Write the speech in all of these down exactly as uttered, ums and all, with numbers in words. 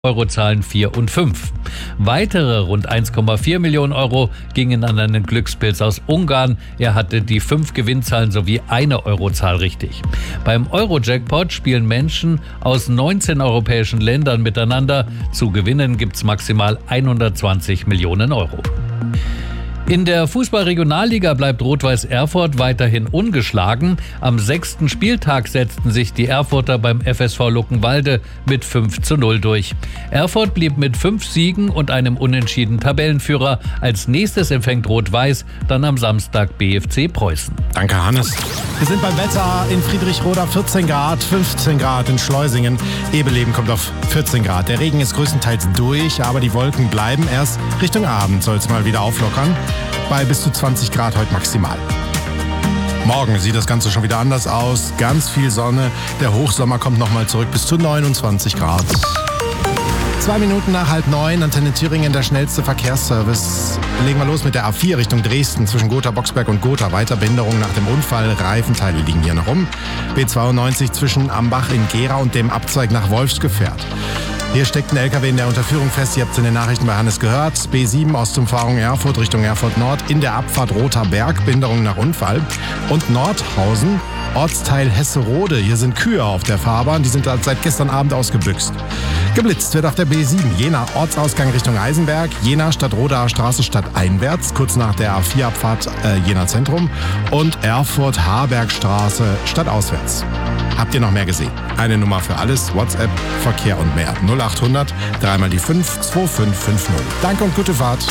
Eurozahlen vier und fünf. Weitere rund eins Komma vier Millionen Euro gingen an einen Glückspilz aus Ungarn. Er hatte die fünf Gewinnzahlen sowie eine Eurozahl richtig. Beim Euro-Jackpot spielen Menschen aus neunzehn europäischen Ländern miteinander. Zu gewinnen gibt's maximal hundertzwanzig Millionen Euro. In der Fußball-Regionalliga bleibt Rot-Weiß Erfurt weiterhin ungeschlagen. Am sechsten Spieltag setzten sich die Erfurter beim F S V Luckenwalde mit fünf zu null durch. Erfurt blieb mit fünf Siegen und einem Unentschieden Tabellenführer. Als nächstes empfängt Rot-Weiß dann am Samstag B F C Preußen. Danke, Hannes. Wir sind beim Wetter in Friedrichroda, vierzehn Grad, fünfzehn Grad in Schleusingen. Ebeleben kommt auf vierzehn Grad. Der Regen ist größtenteils durch, aber die Wolken bleiben. Erst Richtung Abend soll es mal wieder auflockern. Bei bis zu zwanzig Grad heute maximal. Morgen sieht das Ganze schon wieder anders aus. Ganz viel Sonne. Der Hochsommer kommt nochmal zurück bis zu neunundzwanzig Grad. Zwei Minuten nach halb neun, Antenne Thüringen, der schnellste Verkehrsservice. Legen wir los mit der A vier Richtung Dresden zwischen Gotha-Boxberg und Gotha. Weiterbehinderung nach dem Unfall. Reifenteile liegen hier noch rum. B zweiundneunzig zwischen Ambach in Gera und dem Abzweig nach Wolfsgefährt. Hier steckt ein L K W in der Unterführung fest. Ihr habt es in den Nachrichten bei Hannes gehört. B sieben Ostumfahrung Erfurt Richtung Erfurt Nord. In der Abfahrt Roter Berg, Behinderung nach Unfall. Und Nordhausen, Ortsteil Hesserode. Hier sind Kühe auf der Fahrbahn. Die sind seit gestern Abend ausgebüxt. Geblitzt wird auf der B sieben. Jena Ortsausgang Richtung Eisenberg. Jena Stadtrodaer Straße stadteinwärts. Kurz nach der A vier Abfahrt äh, Jena Zentrum. Und Erfurt Harbergstraße stadtauswärts. Habt ihr noch mehr gesehen? Eine Nummer für alles, WhatsApp, Verkehr und mehr. null acht hundert, dreimal die fünf, zwei fünf fünf null. Danke und gute Fahrt.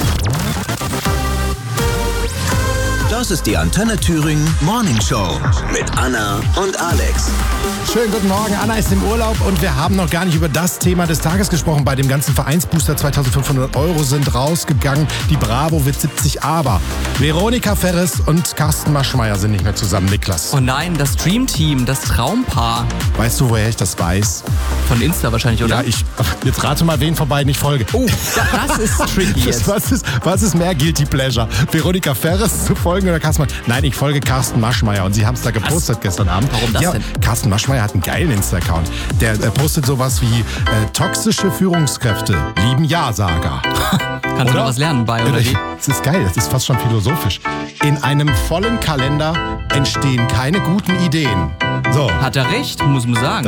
Das ist die Antenne Thüringen Morning Show mit Anna und Alex. Schönen guten Morgen, Anna ist im Urlaub und wir haben noch gar nicht über das Thema des Tages gesprochen. Bei dem ganzen Vereinsbooster zweitausendfünfhundert Euro sind rausgegangen. Die Bravo wird siebzig, aber Veronika Ferres und Carsten Maschmeyer sind nicht mehr zusammen, Niklas. Oh nein, das Dreamteam, das Traumpaar. Weißt du, woher ich das weiß? Von Insta wahrscheinlich, oder? Ja, ich, jetzt rate mal, wen von beiden ich folge. Oh, das ist tricky jetzt. Was ist, was ist mehr Guilty Pleasure? Veronika Ferres zu folgen oder Carsten Maschmeyer? Nein, ich folge Carsten Maschmeyer und sie haben es da gepostet was? gestern Abend. Warum das ja, denn? Carsten Maschmeyer hat einen geilen Insta-Account. Der äh, postet sowas wie äh, toxische Führungskräfte lieben Ja-Sager. Kannst du noch was lernen bei, oder wie? Das ist geil, das ist fast schon philosophisch. In einem vollen Kalender entstehen keine guten Ideen. So. Hat er recht, muss man sagen.